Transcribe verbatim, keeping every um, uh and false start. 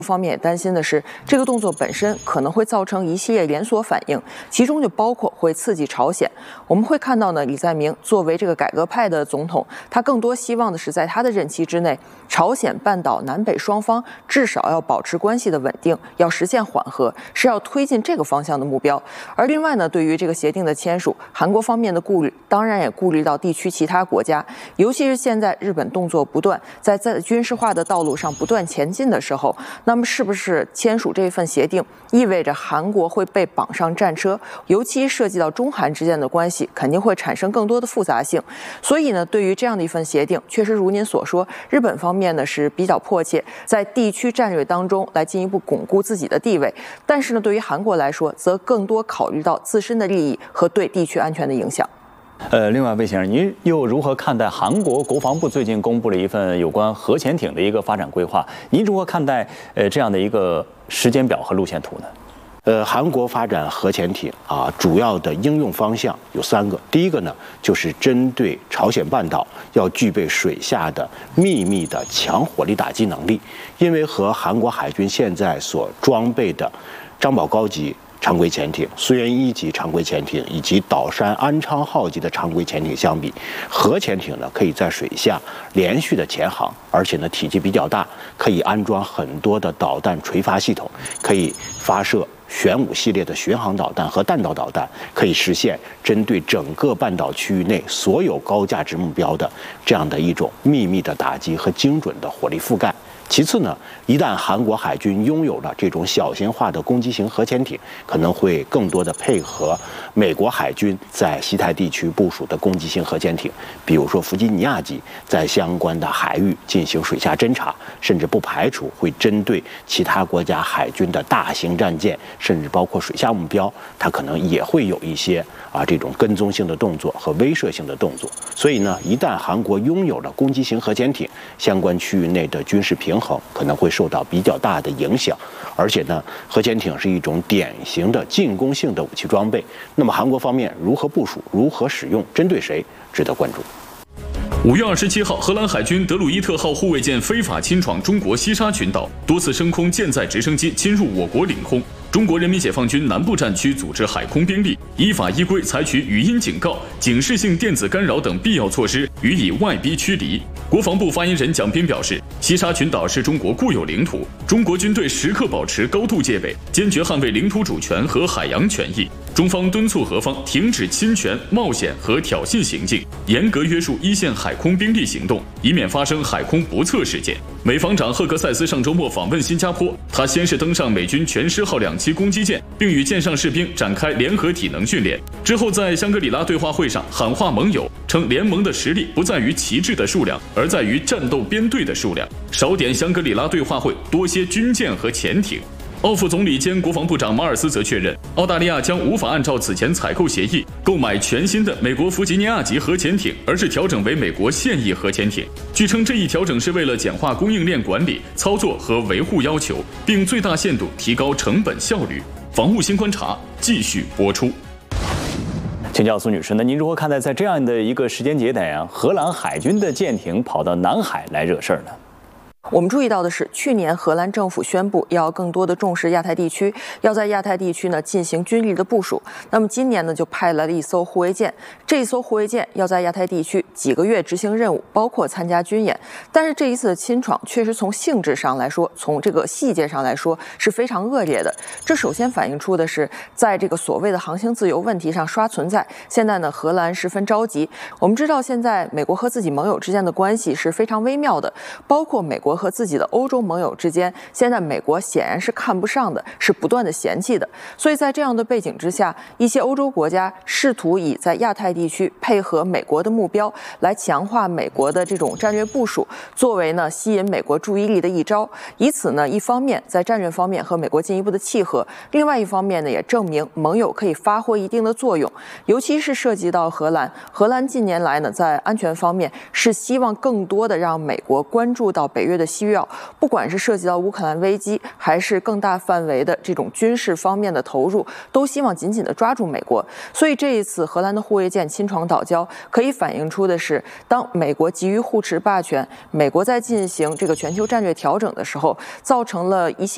方面也担心的是，这个动作本身可能会造成一系列连锁反应，其中就包括会刺激朝鲜。我们会看到呢，李在明作为这个改革派的总统，他更多希望的是在他的任期之内，朝鲜半岛南北双方至少要保持关系的稳定，要实现缓和，是要推进这个方向的目标。而另外呢，对于这个协定的签署，韩国方面的顾虑，当然也顾虑到地区其他国家，尤其是现在日本动作不断，在在军事化的道路上不断前进的时候，那么是不是签署这份协定意味着韩国会被绑上战车？尤其涉及到中韩之间的关系，肯定会产生更多的复杂性。所以呢，对于这样的一份协定，确实如您所说，日本方面呢是比较迫切在地区战略当中来进一步巩固自己的地位。但是呢，对于韩国来说，则更多考虑到自身的利益和对地区安全的影响。 呃，另外，魏先生，您又如何看待韩国国防部最近公布了一份有关核潜艇的一个发展规划？您如何看待呃这样的一个时间表和路线图呢？ 呃，韩国发展核潜艇啊，主要的应用方向有三个。第一个呢，就是针对朝鲜半岛要具备水下的秘密的强火力打击能力，因为和韩国海军现在所装备的张宝高级常规潜艇、绥远一级常规潜艇以及岛山安昌号级的常规潜艇相比，核潜艇呢可以在水下连续的潜航，而且呢体积比较大，可以安装很多的导弹垂发系统，可以发射玄武系列的巡航导弹和弹道导弹，可以实现针对整个半岛区域内所有高价值目标的这样的一种秘密的打击和精准的火力覆盖。其次呢，一旦韩国海军拥有了这种小型化的攻击型核潜艇，可能会更多的配合美国海军在西太地区部署的攻击型核潜艇，比如说弗吉尼亚级，在相关的海域进行水下侦察，甚至不排除会针对其他国家海军的大型战舰，甚至包括水下目标，它可能也会有一些啊这种跟踪性的动作和威慑性的动作。所以呢，一旦韩国拥有了攻击型核潜艇，相关区域内的军事平衡可能会受到比较大的影响，而且呢，核潜艇是一种典型的进攻性的武器装备。那么韩国方面如何部署、如何使用、针对谁，值得关注。 五月二十七号，荷兰海军德鲁伊特号护卫舰非法侵闯中国西沙群岛，多次升空舰载直升机侵入我国领空。中国人民解放军南部战区组织海空兵力依法依规采取语音警告、警示性电子干扰等必要措施，予以外逼驱离。国防部发言人蒋斌表示，西沙群岛是中国固有领土，中国军队时刻保持高度戒备，坚决捍卫领土主权和海洋权益。中方敦促何方停止侵权、冒险和挑衅行径，严格约束一线海空兵力行动，以免发生海空不测事件。美防长赫格塞斯上周末访问新加坡，他先是登上美军全狮号两栖攻击舰，并与舰上士兵展开联合体能训练。之后在香格里拉对话会上喊话盟友，称联盟的实力不在于旗帜的数量，而在于战斗编队的数量。少点香格里拉对话会，多些军舰和潜艇。澳副总理兼国防部长马尔斯则确认，澳大利亚将无法按照此前采购协议购买全新的美国弗吉尼亚级核潜艇，而是调整为美国现役核潜艇。据称，这一调整是为了简化供应链管理、操作和维护要求，并最大限度提高成本效率。防务新观察继续播出。 请教苏女士，那您如何看待在这样的一个时间节点啊，荷兰海军的舰艇跑到南海来惹事儿呢？ 我们注意到的是，去年荷兰政府宣布要更多的重视亚太地区，要在亚太地区呢进行军力的部署。那么今年呢就派来了一艘护卫舰，这一艘护卫舰要在亚太地区几个月执行任务，包括参加军演。但是这一次的侵闯确实从性质上来说，从这个细节上来说是非常恶劣的。这首先反映出的是，在这个所谓的航行自由问题上刷存在。现在呢，荷兰十分着急。我们知道，现在美国和自己盟友之间的关系是非常微妙的，包括美国和自己的欧洲盟友之间，现在美国显然是看不上的，是不断的嫌弃的。所以在这样的背景之下，一些欧洲国家试图以在亚太地区配合美国的目标，来强化美国的这种战略部署，作为呢吸引美国注意力的一招。以此呢，一方面在战略方面和美国进一步的契合，另外一方面呢，也证明盟友可以发挥一定的作用。尤其是涉及到荷兰，荷兰近年来呢，在安全方面是希望更多的让美国关注到北约的需要。不管是涉及到乌克兰危机，还是更大范围的这种军事方面的投入，都希望紧紧地抓住美国。所以这一次荷兰的护卫舰侵闯岛礁，可以反映出的是，当美国急于护持霸权，美国在进行这个全球战略调整的时候，造成了一系